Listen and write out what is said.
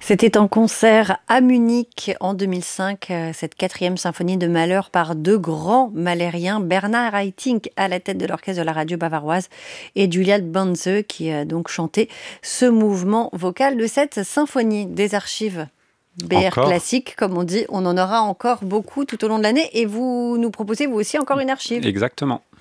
C'était en concert à Munich en 2005, cette 4e symphonie de Mahler par deux grands mahlériens, Bernard Haitink à la tête de l'orchestre de la radio bavaroise et Julian Banze qui a donc chanté ce mouvement vocal de cette symphonie. Des archives BR Encore? classiques, comme on dit, on en aura encore beaucoup tout au long de l'année et vous nous proposez vous aussi encore une archive. Exactement.